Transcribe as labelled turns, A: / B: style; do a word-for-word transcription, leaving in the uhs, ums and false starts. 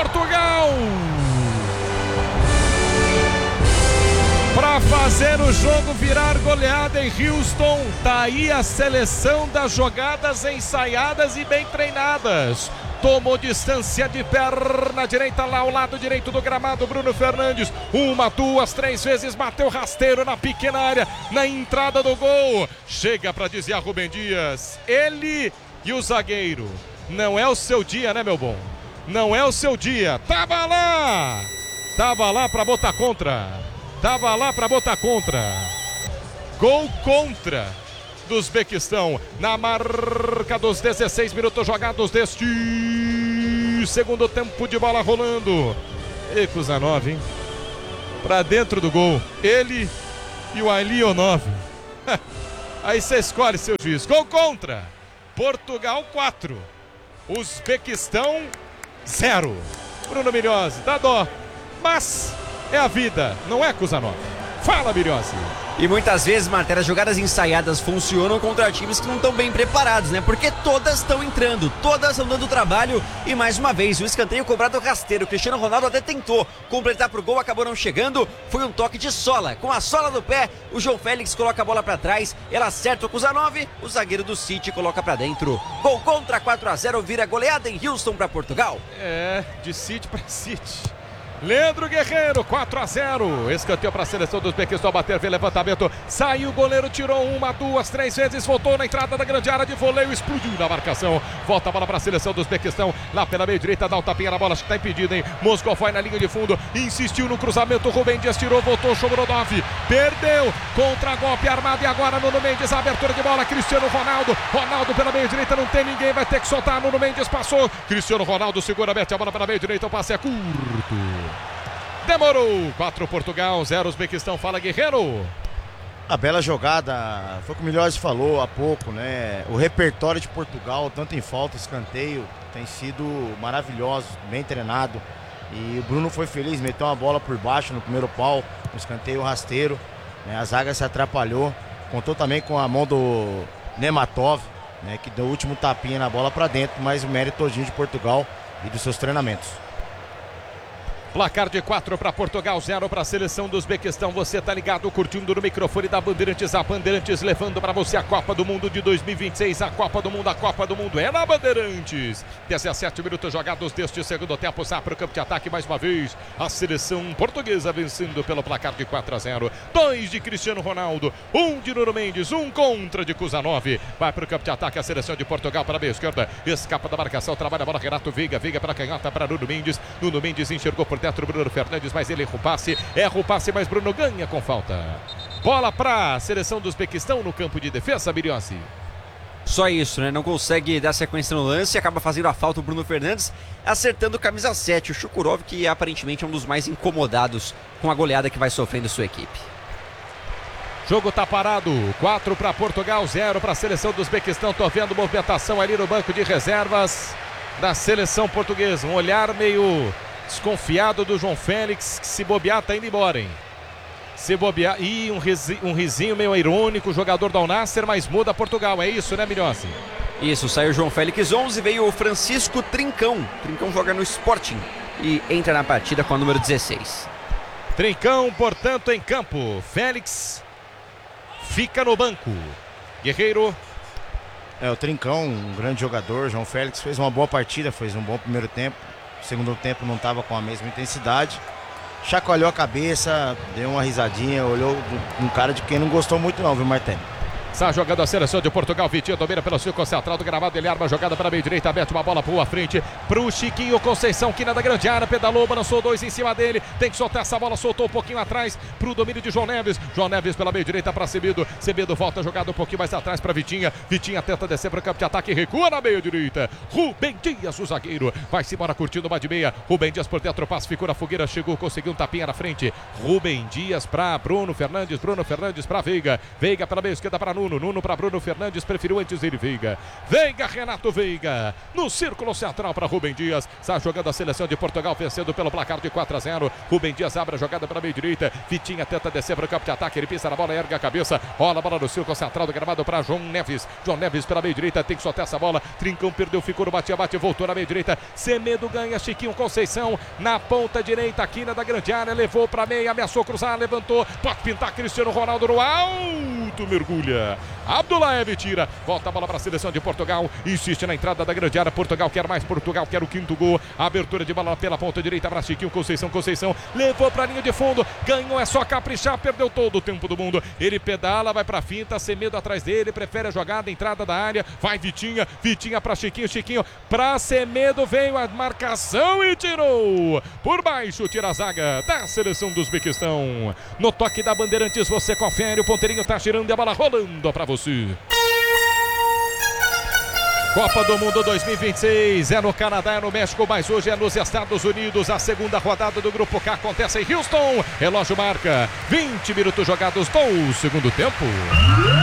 A: Portugal! Para fazer o jogo virar goleada em Houston, tá aí a seleção das jogadas ensaiadas e bem treinadas. Tomou distância de perna direita lá ao lado direito do gramado, Bruno Fernandes. Uma, duas, três vezes, bateu rasteiro na pequena área, na entrada do gol. Chega para desviar Rubem Dias. Ele e o zagueiro. Não é o seu dia, né, meu bom? Não é o seu dia. Tava lá! Tava lá para botar contra. Tava lá para botar contra. Gol contra do Uzbequistão. Na marca dos dezesseis minutos jogados deste segundo tempo de bola rolando. E Kuzanov, hein? Pra dentro do gol. Ele e o Alionov. Aí você escolhe seu juiz. Gol contra. Portugal quatro. Uzbequistão zero. Bruno Milhose, dá dó. Mas é a vida, não é, Kuzanov? Fala, Milhose.
B: E muitas vezes, Martelo, as jogadas ensaiadas funcionam contra times que não estão bem preparados, né? Porque todas estão entrando, todas estão dando trabalho. E mais uma vez, o escanteio cobrado rasteiro. O Cristiano Ronaldo até tentou completar pro gol, acabou não chegando. Foi um toque de sola. Com a sola do pé, o João Félix coloca a bola pra trás. Ela acerta o Kuzanov, o zagueiro do City coloca pra dentro. Gol contra, quatro a zero, vira goleada em Houston pra Portugal.
A: É, de City pra City. Leandro Guerreiro, quatro a zero. Escanteio para a seleção do Uzbequistão bater, vem levantamento. Saiu o goleiro, tirou uma, duas, três vezes. Voltou na entrada da grande área de voleio, explodiu na marcação. Volta a bola para a seleção do Uzbequistão. Lá pela meia direita, dá um tapinha na bola, acho que está impedido, hein? Moscou foi na linha de fundo, insistiu no cruzamento. Rubem Dias tirou, voltou, Shomurodov. Perdeu, contra-golpe armado. E agora Nuno Mendes, abertura de bola. Cristiano Ronaldo. Ronaldo pela meia direita, não tem ninguém, vai ter que soltar. Nuno Mendes passou. Cristiano Ronaldo segura, mete a bola pela meia direita. O passe é curto. Demorou, quatro Portugal, zero Uzbequistão. Fala, Guerreiro.
C: A bela jogada, foi o que o Milhose falou há pouco, né? O repertório de Portugal, tanto em falta, escanteio, tem sido maravilhoso, bem treinado. E o Bruno foi feliz, meteu uma bola por baixo no primeiro pau, no escanteio rasteiro, né? A zaga se atrapalhou, contou também com a mão do Nematov, né? Que deu o último tapinha na bola para dentro, mas o mérito todinho de Portugal e dos seus treinamentos.
A: Placar de quatro para Portugal, zero para a seleção do Uzbequistão. Você tá ligado, curtindo no microfone da Bandeirantes. A Bandeirantes levando para você a Copa do Mundo de dois mil e vinte e seis. A Copa do Mundo, a Copa do Mundo é na Bandeirantes. dezessete minutos jogados deste segundo tempo. Sai para o campo de ataque mais uma vez. A seleção portuguesa vencendo pelo placar de quatro a zero. Dois de Cristiano Ronaldo, um de Nuno Mendes, um contra de Kuzanov. Vai para o campo de ataque a seleção de Portugal para a meia esquerda. Escapa da marcação, trabalha a bola Renato Veiga. Veiga para a canhota para Nuno Mendes. Nuno Mendes enxergou por dentro Bruno Fernandes, mas ele erra o passe, erra o passe, mas Bruno ganha com falta. Bola para a seleção do Uzbequistão no campo de defesa, Milhose.
B: Só isso, né? Não consegue dar sequência no lance, acaba fazendo a falta o Bruno Fernandes, acertando camisa sete, o Shukurov, que aparentemente é um dos mais incomodados com a goleada que vai sofrendo sua equipe.
A: Jogo tá parado, quatro para Portugal, zero para a seleção do Uzbequistão. Tô vendo movimentação ali no banco de reservas da seleção portuguesa, um olhar meio desconfiado do João Félix, que se bobear tá indo embora, hein? Se bobear, e um, risi, um risinho meio irônico, jogador do Al Nassr, mas muda Portugal, é isso, né, Milhose?
B: Isso, saiu o João Félix onze, veio o Francisco Trincão. Trincão joga no Sporting e entra na partida com a número dezesseis.
A: Trincão, portanto, em campo. Félix fica no banco. Guerreiro.
C: É, o Trincão, um grande jogador. João Félix fez uma boa partida, fez um bom primeiro tempo. Segundo tempo não estava com a mesma intensidade. Chacoalhou a cabeça, deu uma risadinha, olhou com um cara de quem não gostou muito não, viu, Martelo?
A: Está jogando a seleção de Portugal. Vitinho domina pelo círculo central do gramado. Ele arma a jogada para a meia direita. Mete uma bola para a frente. Para o Chiquinho Conceição, que na da grande área. Pedalou, balançou dois em cima dele. Tem que soltar essa bola. Soltou um pouquinho atrás para o domínio de João Neves. João Neves pela meia direita para Semedo. Semedo volta a jogada um pouquinho mais atrás para Vitinha. Vitinha tenta descer para o campo de ataque. Recua na meia direita. Rubem Dias, o zagueiro. Vai-se embora curtindo uma de meia. Rubem Dias por dentro. Passe, ficou na fogueira. Chegou, conseguiu um tapinha na frente. Rubem Dias para Bruno Fernandes. Bruno Fernandes para Veiga. Veiga pela meia esquerda para Nuno. Nuno, Nuno para Bruno Fernandes, preferiu antes ele, Veiga. Veiga, Renato Veiga, no círculo central para Rubem Dias, está jogando a seleção de Portugal, vencendo pelo placar de quatro a zero. Rubem Dias abre a jogada para a meia direita, Vitinha tenta descer para o campo de ataque, ele pisa na bola, ergue a cabeça, rola a bola no círculo central do gramado para João Neves. João Neves pela meia direita, tem que soltar essa bola, Trincão perdeu, ficou no bate-bate, voltou na meia direita, Semedo ganha, Chiquinho Conceição na ponta direita, quina da grande área, levou para meia, ameaçou cruzar, levantou, pode pintar Cristiano Ronaldo no alto, mergulha. Abdoulaev tira, volta a bola para a seleção de Portugal, insiste na entrada da grande área, Portugal quer mais, Portugal quer o quinto gol, abertura de bola pela ponta direita para Chiquinho Conceição, Conceição levou para a linha de fundo, ganhou, é só caprichar, perdeu todo o tempo do mundo, ele pedala, vai para a finta, Semedo atrás dele, prefere a jogada, entrada da área, vai Vitinha, Vitinha para Chiquinho, Chiquinho para Semedo, veio a marcação e tirou, por baixo tira a zaga da seleção do Uzbequistão. No toque da Bandeirantes você confere, o ponteirinho tá girando e a bola rolando para você. Copa do Mundo dois mil e vinte e seis é no Canadá, é no México, mas hoje é nos Estados Unidos. A segunda rodada do Grupo K acontece em Houston. Relógio marca vinte minutos jogados do segundo tempo.